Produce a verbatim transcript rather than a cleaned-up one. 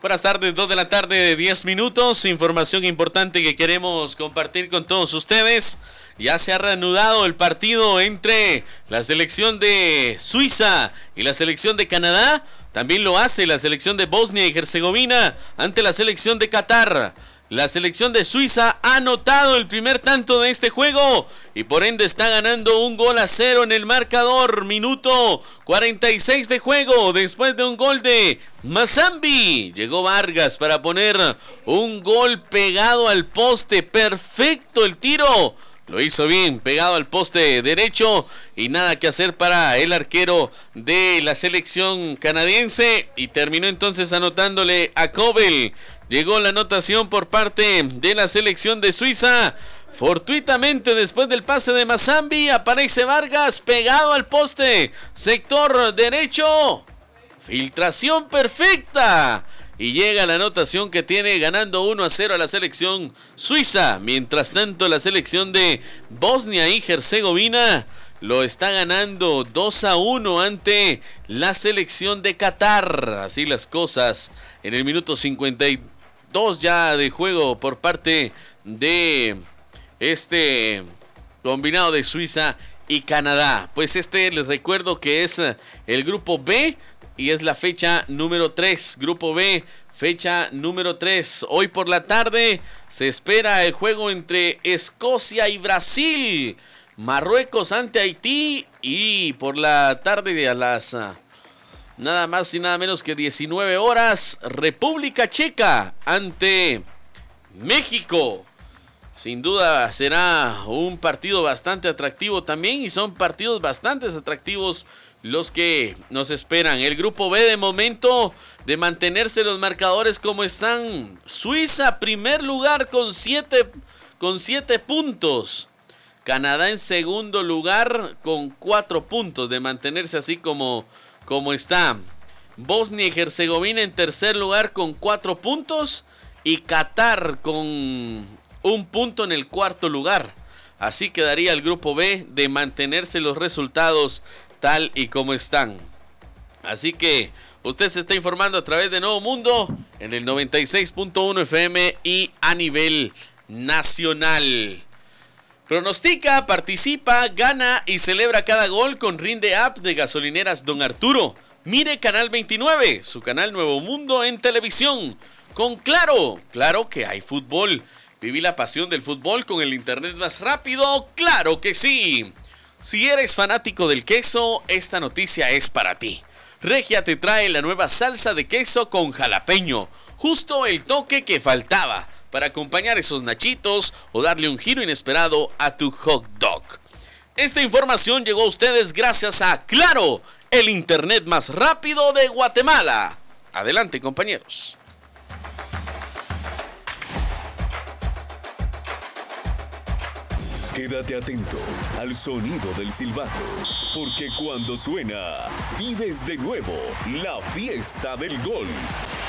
Buenas tardes, dos de la tarde de diez minutos. Información importante que queremos compartir con todos ustedes. Ya se ha reanudado el partido entre la selección de Suiza y la selección de Canadá. También lo hace la selección de Bosnia y Herzegovina ante la selección de Qatar. La selección de Suiza ha anotado el primer tanto de este juego y por ende está ganando un gol a cero en el marcador. Minuto cuarenta y seis de juego después de un gol de Mazambi. Llegó Vargas para poner un gol pegado al poste. Perfecto el tiro. Lo hizo bien, pegado al poste derecho y nada que hacer para el arquero de la selección canadiense. Y terminó entonces anotándole a Kobel. Llegó la anotación por parte de la selección de Suiza. Fortuitamente después del pase de Mazambi aparece Vargas pegado al poste. Sector derecho. Filtración perfecta. Y llega la anotación que tiene ganando uno a cero a la selección suiza. Mientras tanto la selección de Bosnia y Herzegovina lo está ganando dos a uno ante la selección de Qatar. Así las cosas en el minuto cincuenta y dos ya de juego por parte de este combinado de Suiza y Canadá. Pues este les recuerdo que es el grupo B. Y es la fecha número tres, Grupo B, fecha número tres. Hoy por la tarde se espera el juego entre Escocia y Brasil. Marruecos ante Haití. Y por la tarde a las uh, nada más y nada menos que diecinueve horas, República Checa ante México. Sin duda será un partido bastante atractivo también. Y son partidos bastante atractivos los que nos esperan. El grupo B de momento de mantenerse los marcadores como están. Suiza primer lugar con siete con siete puntos. Canadá en segundo lugar con cuatro puntos de mantenerse así como, como está. Bosnia y Herzegovina en tercer lugar con cuatro puntos. Y Qatar con un punto en el cuarto lugar. Así quedaría el grupo B de mantenerse los resultados tal y como están. Así que usted se está informando a través de Nuevo Mundo en el noventa y seis punto uno F M y a nivel nacional. Pronostica, participa, gana y celebra cada gol con Rinde App de Gasolineras Don Arturo. Mire Canal veintinueve, su canal Nuevo Mundo en televisión. Con Claro, claro que hay fútbol. Viví la pasión del fútbol con el internet más rápido, claro que sí. Si eres fanático del queso, esta noticia es para ti. Regia te trae la nueva salsa de queso con jalapeño, justo el toque que faltaba para acompañar esos nachitos o darle un giro inesperado a tu hot dog. Esta información llegó a ustedes gracias a Claro, el internet más rápido de Guatemala. Adelante, compañeros. Quédate atento al sonido del silbato, porque cuando suena, vives de nuevo la fiesta del gol.